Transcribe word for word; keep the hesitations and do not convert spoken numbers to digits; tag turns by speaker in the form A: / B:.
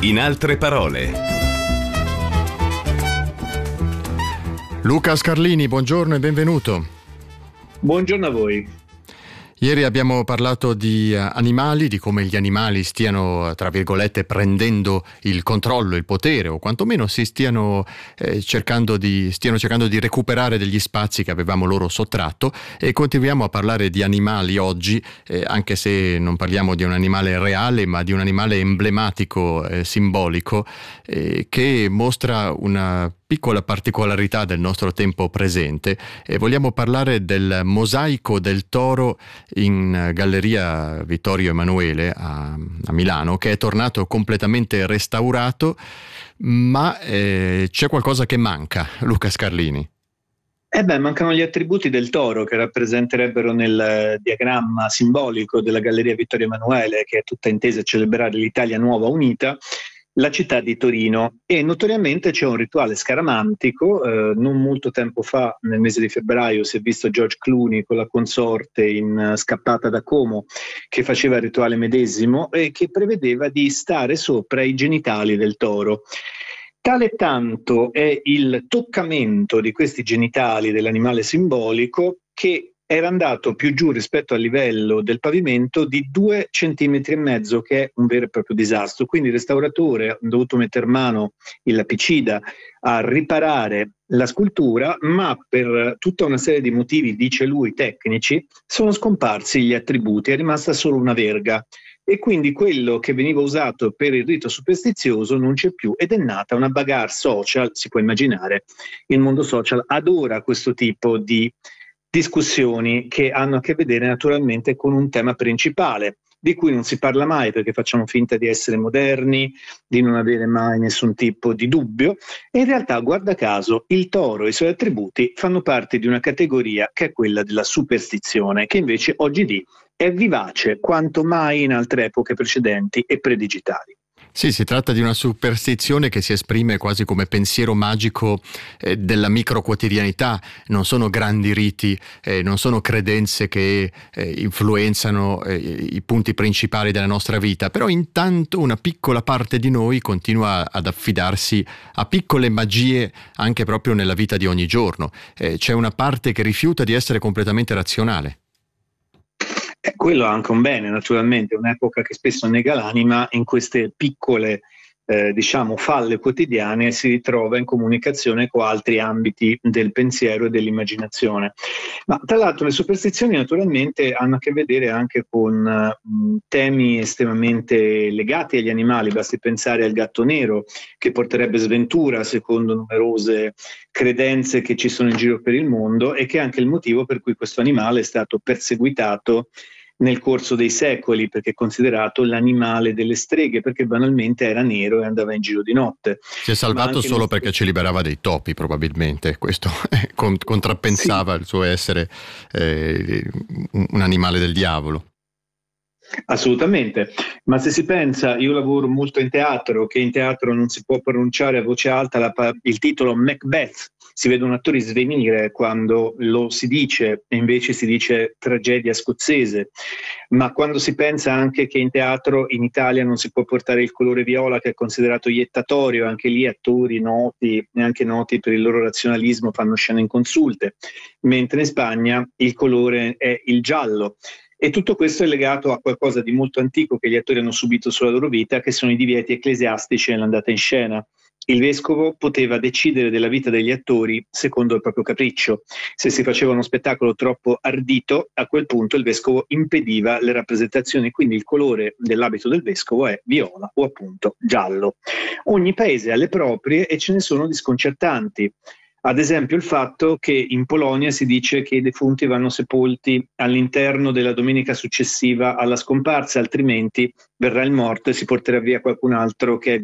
A: In altre parole.
B: Luca Scarlini, buongiorno e benvenuto.
C: Buongiorno a voi.
B: Ieri abbiamo parlato di animali, di come gli animali stiano, tra virgolette, prendendo il controllo, il potere, o quantomeno si stiano, eh, cercando di, stiano cercando di recuperare degli spazi che avevamo loro sottratto, e continuiamo a parlare di animali oggi, eh, anche se non parliamo di un animale reale, ma di un animale emblematico, eh, simbolico, eh, che mostra una piccola particolarità del nostro tempo presente, e vogliamo parlare del mosaico del toro in Galleria Vittorio Emanuele a, a Milano, che è tornato completamente restaurato, ma eh, c'è qualcosa che manca, Luca Scarlini.
C: Eh beh, mancano gli attributi del toro che rappresenterebbero nel diagramma simbolico della Galleria Vittorio Emanuele, che è tutta intesa a celebrare l'Italia nuova unita, la città di Torino. E notoriamente c'è un rituale scaramantico. Eh, non molto tempo fa, nel mese di febbraio, si è visto George Clooney con la consorte in uh, Scappata da Como, che faceva il rituale medesimo e che prevedeva di stare sopra i genitali del toro. Tale tanto è il toccamento di questi genitali dell'animale simbolico che era andato più giù rispetto al livello del pavimento di due centimetri e mezzo, che è un vero e proprio disastro. Quindi il restauratore ha dovuto mettere mano, il lapicida, a riparare la scultura, ma per tutta una serie di motivi, dice lui, tecnici, sono scomparsi gli attributi, è rimasta solo una verga. E quindi quello che veniva usato per il rito superstizioso non c'è più, ed è nata una bagarre social. Si può immaginare, il mondo social adora questo tipo di discussioni che hanno a che vedere naturalmente con un tema principale, di cui non si parla mai perché facciamo finta di essere moderni, di non avere mai nessun tipo di dubbio, e in realtà, guarda caso, il toro e i suoi attributi fanno parte di una categoria che è quella della superstizione, che invece oggi è vivace quanto mai in altre epoche precedenti e predigitali.
B: Sì, si tratta di una superstizione che si esprime quasi come pensiero magico eh, della micro quotidianità. Non sono grandi riti, eh, non sono credenze che eh, influenzano eh, i punti principali della nostra vita, però intanto una piccola parte di noi continua ad affidarsi a piccole magie anche proprio nella vita di ogni giorno. Eh, c'è una parte che rifiuta di essere completamente razionale.
C: Eh, quello ha anche un bene, naturalmente, un'epoca che spesso nega l'anima. In queste piccole eh, diciamo falle quotidiane si ritrova in comunicazione con altri ambiti del pensiero e dell'immaginazione. Ma tra l'altro le superstizioni naturalmente hanno a che vedere anche con mh, temi estremamente legati agli animali. Basti pensare al gatto nero, che porterebbe sventura secondo numerose credenze che ci sono in giro per il mondo, e che è anche il motivo per cui questo animale è stato perseguitato nel corso dei secoli, perché è considerato l'animale delle streghe, perché banalmente era nero e andava in giro di notte.
B: Si è salvato solo nostri... perché ci liberava dei topi, probabilmente. Questo contrappensava sì. il suo essere eh, un animale del diavolo.
C: Assolutamente, ma se si pensa, io lavoro molto in teatro, che in teatro non si può pronunciare a voce alta la, il titolo Macbeth, si vedono attori svenire quando lo si dice, e invece si dice tragedia scozzese. Ma quando si pensa anche che in teatro in Italia non si può portare il colore viola, che è considerato iettatorio, anche lì attori noti, neanche noti per il loro razionalismo, fanno scene inconsulte, mentre in Spagna il colore è il giallo. E tutto questo è legato a qualcosa di molto antico che gli attori hanno subito sulla loro vita, che sono i divieti ecclesiastici nell'andata in scena. Il vescovo poteva decidere della vita degli attori secondo il proprio capriccio. Se si faceva uno spettacolo troppo ardito, a quel punto il vescovo impediva le rappresentazioni, quindi il colore dell'abito del vescovo è viola o appunto giallo. Ogni paese ha le proprie e ce ne sono di sconcertanti. Ad esempio il fatto che in Polonia si dice che i defunti vanno sepolti all'interno della domenica successiva alla scomparsa, altrimenti verrà il morto e si porterà via qualcun altro che è